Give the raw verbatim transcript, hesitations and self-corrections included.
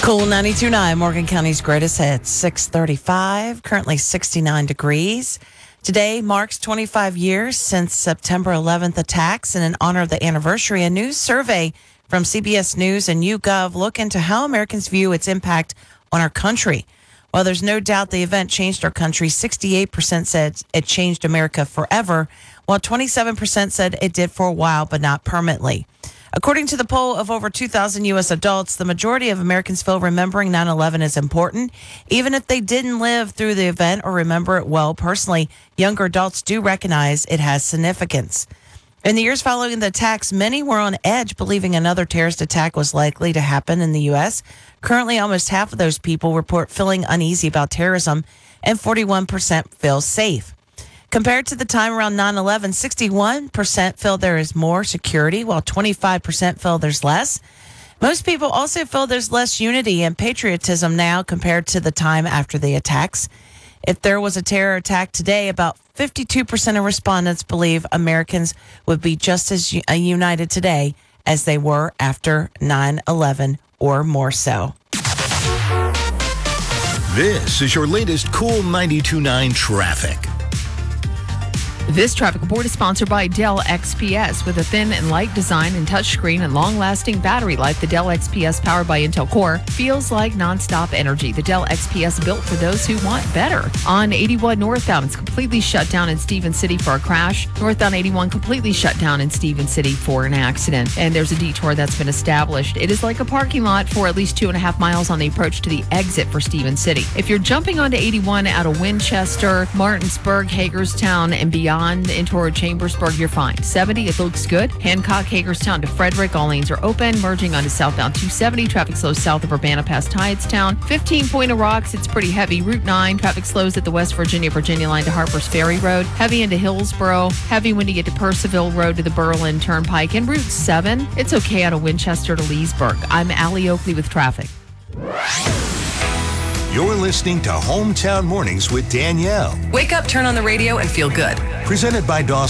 Cool ninety-two point nine, Morgan County's greatest hits, six thirty-five, currently sixty-nine degrees. Today marks twenty-five years since September eleventh attacks, and in honor of the anniversary, a new survey from C B S News and YouGov look into how Americans view its impact on our country. While there's no doubt the event changed our country, sixty-eight percent said it changed America forever, while twenty-seven percent said it did for a while but not permanently. According to the poll of over two thousand U S adults, the majority of Americans feel remembering nine eleven is important. Even if they didn't live through the event or remember it well personally, younger adults do recognize it has significance. In the years following the attacks, many were on edge, believing another terrorist attack was likely to happen in the U S. Currently, almost half of those people report feeling uneasy about terrorism, and forty-one percent feel safe. Compared to the time around nine eleven, sixty-one percent feel there is more security, while twenty-five percent feel there's less. Most people also feel there's less unity and patriotism now compared to the time after the attacks. If there was a terror attack today, about fifty-two percent of respondents believe Americans would be just as united today as they were after nine eleven, or more so. This is your latest Cool ninety-two point nine traffic. This traffic report is sponsored by Dell X P S. With a thin and light design and touchscreen and long-lasting battery life, the Dell X P S, powered by Intel Core, feels like nonstop energy. The Dell X P S, built for those who want better. On eighty-one northbound, it's completely shut down in Stevens City for a crash. Northbound eighty-one completely shut down in Stevens City for an accident. And there's a detour that's been established. It is like a parking lot for at least two and a half miles on the approach to the exit for Stevens City. If you're jumping onto eighty-one out of Winchester, Martinsburg, Hagerstown, and beyond, in toward Chambersburg, you're fine. seventy, it looks good. Hancock, Hagerstown to Frederick, all lanes are open. Merging onto southbound two seventy, traffic slows south of Urbana past Hyatstown. fifteen, Point of Rocks, it's pretty heavy. Route nine, traffic slows at the West Virginia, Virginia line to Harper's Ferry Road. Heavy into Hillsboro. Heavy when you get to Percival Road to the Berlin Turnpike. And Route seven, it's okay out of Winchester to Leesburg. I'm Allie Oakley with traffic. You're listening to Hometown Mornings with Danielle. Wake up, turn on the radio, and feel good. Presented by Dawson.